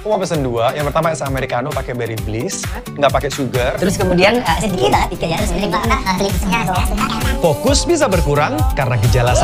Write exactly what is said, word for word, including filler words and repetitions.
Aku mau pesen dua. Yang pertama es americano pakai berry bliss, nggak pakai sugar. Terus kemudian uh, sedikit banget, dikit ya. Terus kemudian kita uh, beli susunya. Fokus bisa berkurang karena gejala